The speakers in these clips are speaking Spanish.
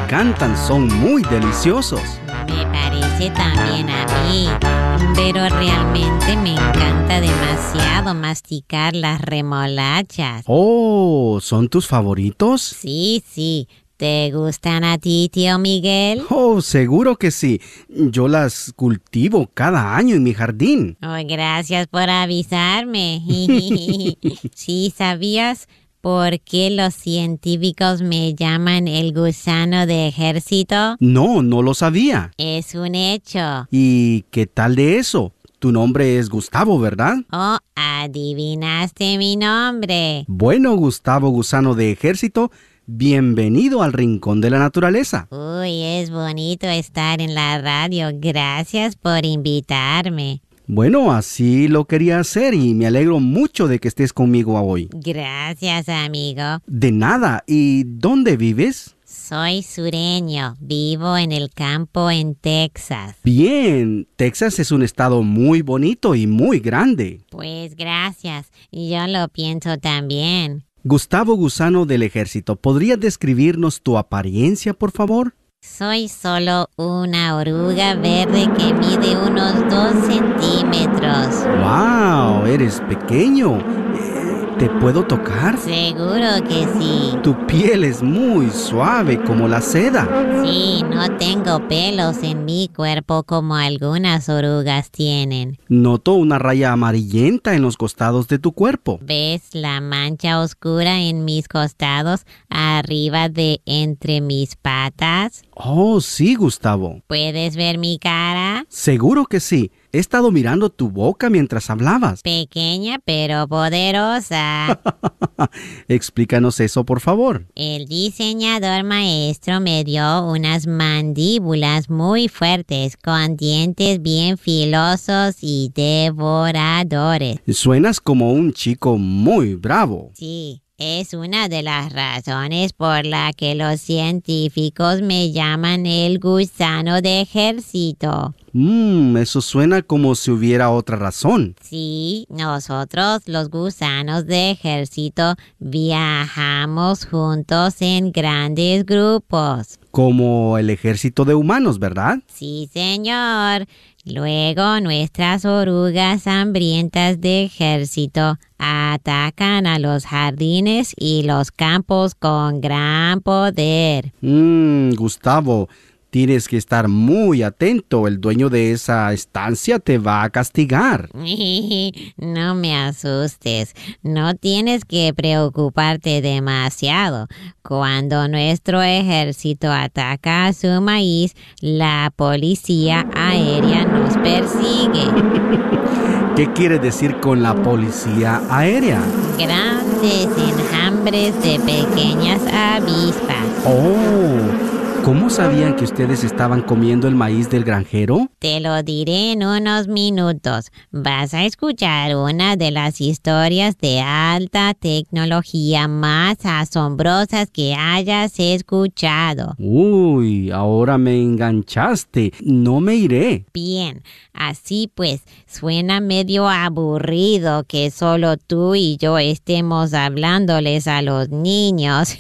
encantan, son muy deliciosos. Me parece también a mí, pero realmente me encanta demasiado masticar las remolachas. Oh, ¿son tus favoritos? Sí. ¿Te gustan a ti, tío Miguel? Oh, seguro que sí. Yo las cultivo cada año en mi jardín. Oh, gracias por avisarme. ¿Sí sabías por qué los científicos me llaman el gusano de ejército? No lo sabía. Es un hecho. ¿Y qué tal de eso? Tu nombre es Gustavo, ¿verdad? Oh, adivinaste mi nombre. Bueno, Gustavo Gusano de Ejército, bienvenido al Rincón de la Naturaleza. Uy, es bonito estar en la radio. Gracias por invitarme. Bueno, así lo quería hacer y me alegro mucho de que estés conmigo hoy. Gracias, amigo. De nada. ¿Y dónde vives? Soy sureño. Vivo en el campo en Texas. Bien, Texas es un estado muy bonito y muy grande. Pues gracias. Yo lo pienso también. Gustavo Gusano del Ejército, ¿podrías describirnos tu apariencia, por favor? Soy solo una oruga verde que mide unos 2 centímetros. ¡Wow! Eres pequeño. ¿Te puedo tocar? Seguro que sí. Tu piel es muy suave como la seda. Sí, no tengo pelos en mi cuerpo como algunas orugas tienen. Noto una raya amarillenta en los costados de tu cuerpo. ¿Ves la mancha oscura en mis costados, arriba de entre mis patas? Oh, sí, Gustavo. ¿Puedes ver mi cara? Seguro que sí. He estado mirando tu boca mientras hablabas. Pequeña pero poderosa. Explícanos eso, por favor. El diseñador maestro me dio unas mandíbulas muy fuertes con dientes bien filosos y devoradores. Suenas como un chico muy bravo. Sí. Es una de las razones por la que los científicos me llaman el gusano de ejército. Eso suena como si hubiera otra razón. Sí, nosotros los gusanos de ejército viajamos juntos en grandes grupos. Como el ejército de humanos, ¿verdad? Sí, señor. Luego nuestras orugas hambrientas de ejército atacan a los jardines y los campos con gran poder. Gustavo, tienes que estar muy atento. El dueño de esa estancia te va a castigar. No me asustes. No tienes que preocuparte demasiado. Cuando nuestro ejército ataca a su maíz, la policía aérea nos persigue. ¿Qué quiere decir con la policía aérea? Grandes enjambres de pequeñas avispas. Oh, ¿cómo sabían que ustedes estaban comiendo el maíz del granjero? Te lo diré en unos minutos. Vas a escuchar una de las historias de alta tecnología más asombrosas que hayas escuchado. Uy, ahora me enganchaste. No me iré. Bien, así pues, suena medio aburrido que solo tú y yo estemos hablándoles a los niños.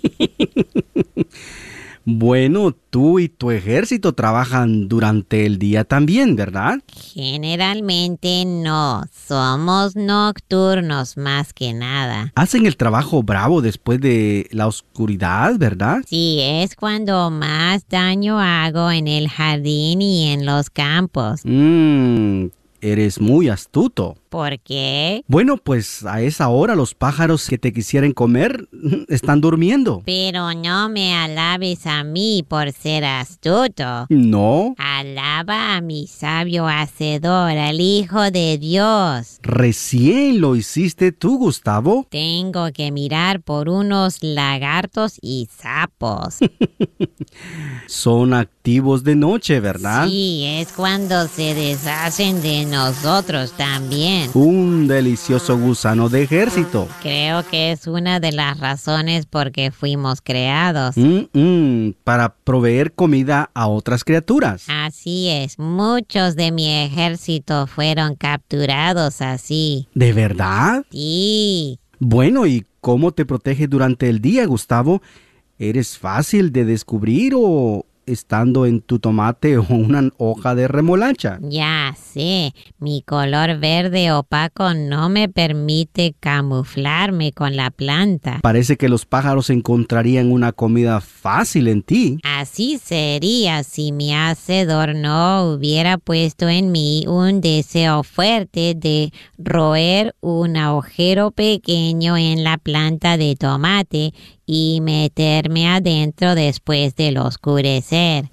Bueno, tú y tu ejército trabajan durante el día también, ¿verdad? Generalmente no, somos nocturnos más que nada. Hacen el trabajo bravo después de la oscuridad, ¿verdad? Sí, es cuando más daño hago en el jardín y en los campos. Eres muy astuto. ¿Por qué? Bueno, pues a esa hora los pájaros que te quisieran comer están durmiendo. Pero no me alabes a mí por ser astuto. No. Alaba a mi sabio hacedor, al Hijo de Dios. Recién lo hiciste tú, Gustavo. Tengo que mirar por unos lagartos y sapos. Son activos de noche, ¿verdad? Sí, es cuando se deshacen de nosotros también. Un delicioso gusano de ejército. Creo que es una de las razones por que fuimos creados. Para proveer comida a otras criaturas. Así es, muchos de mi ejército fueron capturados así. ¿De verdad? Sí. Bueno, ¿y cómo te protege durante el día, Gustavo? ¿Eres fácil de descubrir o estando en tu tomate o una hoja de remolacha? Ya sé, mi color verde opaco no me permite camuflarme con la planta. Parece que los pájaros encontrarían una comida fácil en ti. Así sería si mi hacedor no hubiera puesto en mí un deseo fuerte de roer un agujero pequeño en la planta de tomate y meterme adentro después del oscurecer.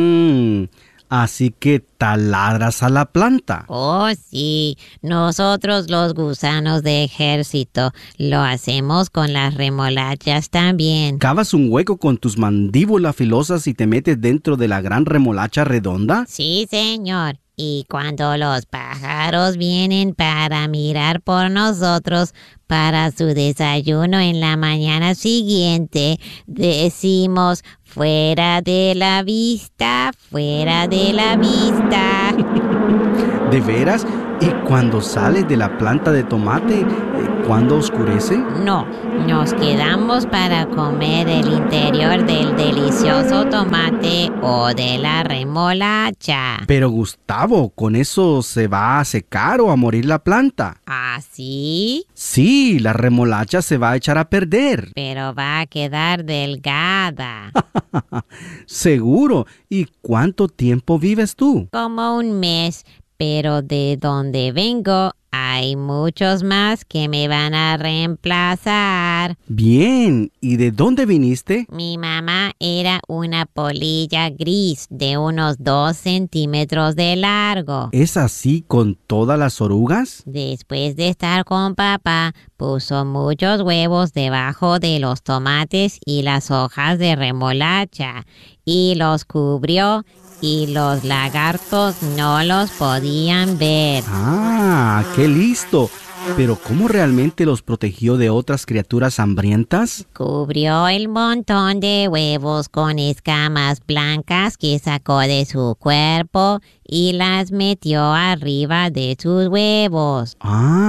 Así que taladras a la planta. Oh, sí, nosotros los gusanos de ejército lo hacemos con las remolachas también. ¿Cavas un hueco con tus mandíbulas filosas y te metes dentro de la gran remolacha redonda? Sí, señor. Y cuando los pájaros vienen para mirar por nosotros para su desayuno en la mañana siguiente, decimos, fuera de la vista, fuera de la vista. ¿De veras? ¿Y cuando sales de la planta de tomate, cuándo oscurece? No, nos quedamos para comer el interior del delicioso tomate o de la remolacha. Pero Gustavo, ¿con eso se va a secar o a morir la planta? ¿Ah, sí? Sí, la remolacha se va a echar a perder. Pero va a quedar delgada. Seguro. ¿Y cuánto tiempo vives tú? Como un mes, pero de donde vengo hay muchos más que me van a reemplazar. Bien, ¿y de dónde viniste? Mi mamá era una polilla gris de unos 2 centímetros de largo. ¿Es así con todas las orugas? Después de estar con papá, puso muchos huevos debajo de los tomates y las hojas de remolacha y los cubrió y los lagartos no los podían ver. ¡Ah, qué listo! Pero ¿cómo realmente los protegió de otras criaturas hambrientas? Cubrió el montón de huevos con escamas blancas que sacó de su cuerpo y las metió arriba de sus huevos.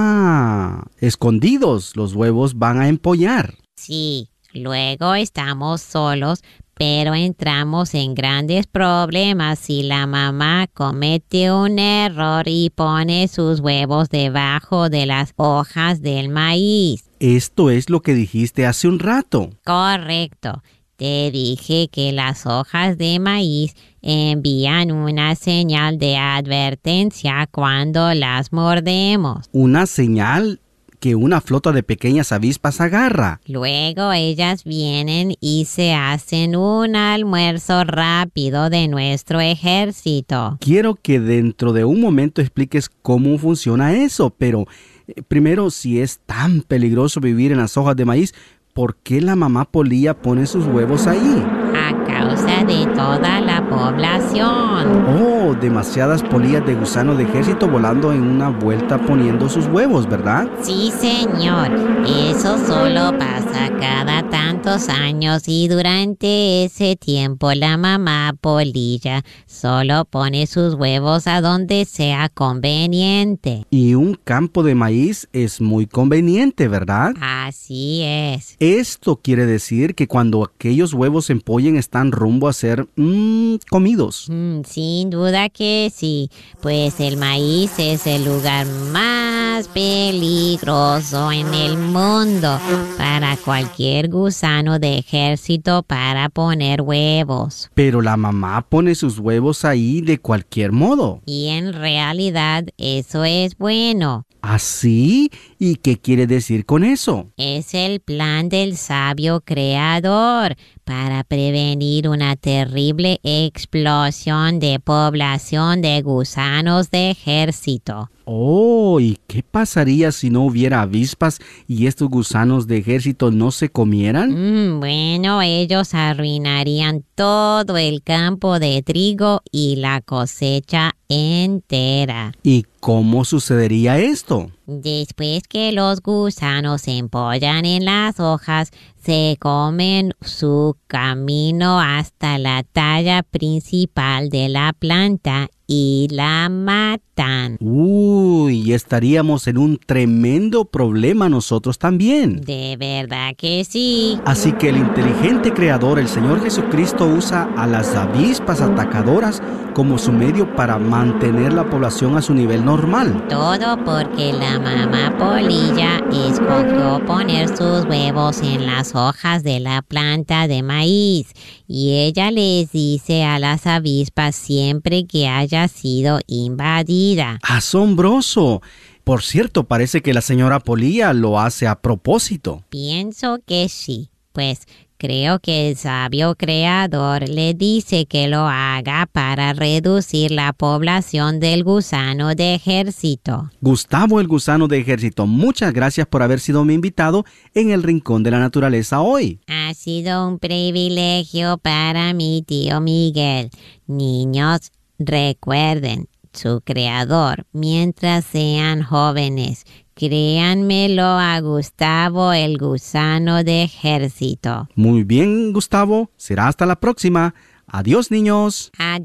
¡Ah! Escondidos, los huevos van a empollar. Sí, luego estamos solos, pero entramos en grandes problemas si la mamá comete un error y pone sus huevos debajo de las hojas del maíz. Esto es lo que dijiste hace un rato. Correcto. Te dije que las hojas de maíz envían una señal de advertencia cuando las mordemos. Una señal que una flota de pequeñas avispas agarra. Luego ellas vienen y se hacen un almuerzo rápido de nuestro ejército. Quiero que dentro de un momento expliques cómo funciona eso, pero primero, si es tan peligroso vivir en las hojas de maíz, ¿por qué la mamá polilla pone sus huevos ahí? A causa de toda la población. Oh, demasiadas polillas de gusano de ejército volando en una vuelta poniendo sus huevos, ¿verdad? Sí, señor. Eso solo pasa cada tantos años y durante ese tiempo la mamá polilla solo pone sus huevos a donde sea conveniente. Y un campo de maíz es muy conveniente, ¿verdad? Así es. Esto quiere decir que cuando aquellos huevos empollen están rumbo a ser comidos. Sin duda que sí, pues el maíz es el lugar más peligroso en el mundo para cualquier gusano de ejército para poner huevos. Pero la mamá pone sus huevos ahí de cualquier modo. Y en realidad eso es bueno. ¿Así? ¿Y qué quiere decir con eso? Es el plan del sabio creador para prevenir una terrible explosión de población de gusanos de ejército. Oh, ¿y qué pasaría si no hubiera avispas y estos gusanos de ejército no se comieran? Bueno, ellos arruinarían todo el campo de trigo y la cosecha entera. ¿Y cómo sucedería esto? Después que los gusanos se empollan en las hojas, se comen su camino hasta la talla principal de la planta y la matan. Uy, estaríamos en un tremendo problema nosotros también. De verdad que sí. Así que el inteligente creador, el Señor Jesucristo, usa a las avispas atacadoras como su medio para mantener la población a su nivel normal. Todo porque la mamá polilla escogió poner sus huevos en las hojas de la planta de maíz y ella les dice a las avispas siempre que haya sido invadida. ¡Asombroso! Por cierto, parece que la señora Polilla lo hace a propósito. Pienso que sí, pues creo que el sabio creador le dice que lo haga para reducir la población del gusano de ejército. Gustavo el gusano de ejército, muchas gracias por haber sido mi invitado en el Rincón de la Naturaleza hoy. Ha sido un privilegio para mi tío Miguel. Niños, recuerden, su creador, mientras sean jóvenes, créanmelo a Gustavo el gusano de ejército. Muy bien, Gustavo. Será hasta la próxima. Adiós, niños. Adiós.